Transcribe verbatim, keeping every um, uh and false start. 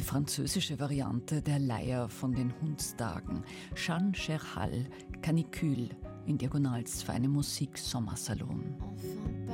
die französische Variante der Leier von den Hundstagen. Jeanne Cherchal, Canicule in Diagonals Feine Musik Sommersalon.